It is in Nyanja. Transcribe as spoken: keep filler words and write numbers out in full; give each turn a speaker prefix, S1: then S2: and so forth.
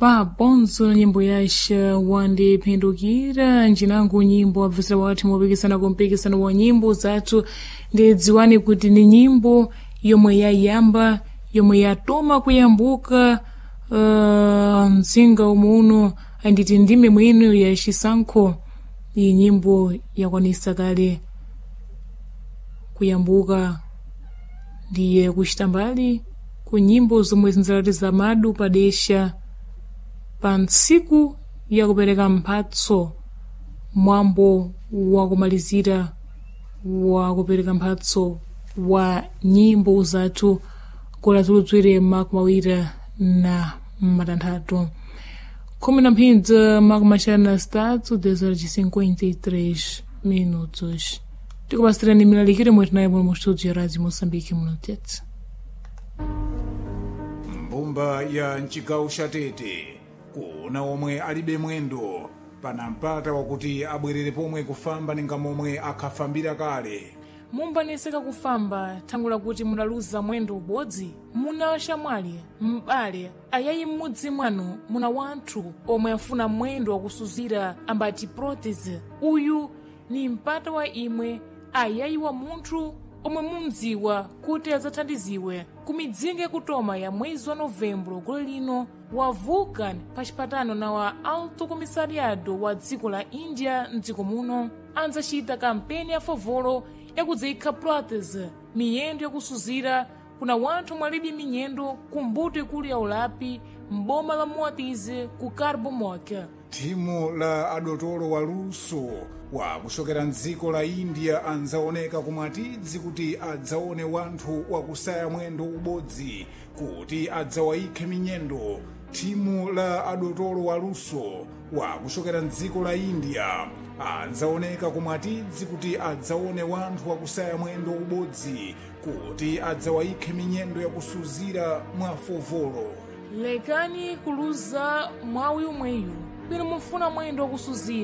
S1: pa bonzo nyimbo yasha wandipindukira njinangu nyimbo abvisira wakati mopikisana kumpikisano wa nyimbo zathu ndi dziwani kuti ni nyimbo yomwe yayamba yomwe yatoma kuyambuka uh, mzinga umuno anditi ndime mwino ya chisankho. Iyi nyimbo yakwanisa kale kuyambuka ndiye kuchita mbali ku nyimbo zomwe zinzalatiza madu padesha pa ntsiku ya kupereka mphatso, mwambo wa kumalizira wa kupereka mphatso wa nyimbo zathu kulatulutswire maku mawira na matanthatu khumi na mphindza maku maxanu na statu dezora de cinquenta e três minutos. Tikupasirani milalikire mwetu naye mu studio ya Radio Moçambique muno Tete.
S2: Mbumba ya nchigawo cha Tete kuna omwe alibe mwendo pana mpata wakuti abwerere pomwe kufamba ninga momwe akhafambira kale.
S1: Mumbaneseka kufamba thangula kuti munaluza mwendo ubodzi, muna shamwali m'bale ayayi m'mudzi mwanu muna wanthu omwe afuna mwendo wakusuzira ambati prótese. Uyu ni mpata wa imwe ayayi wa munthu omwe mumdziwa kuti adzathandiziwe kumidzinga kutoma ya mwezi wa novembro golo lino wa Vulcan pa chipatano na wa Alto Comissariado wa dziko la India mdziko muno anzacita kampeni ya favolo yakudzikha prótese miyendo yakusuzira kuna wanthu mwalibi minyendo kumbuto ikulu ya ulapi mboma la Moatize ku Carbo Moca.
S2: Timu la adotolo wa luso wa kuchokera mdziko la India anzaoneka kumwatidzi kuti adzaone wanthu wakusaya mwendo ubodzi kuti adzawayikhe minyendo. Timu la adotolo wa luso wa kuchokera mdziko la India anzaoneka kumwatidzi kuti adzaone wanthu wakusaya mwendo ubodzi kuti adzawayikhe minyendo yakusuzira mwafovolo.
S1: Lekani kuluza mwawi umweyu bwino mufuna mwendo wakusuzira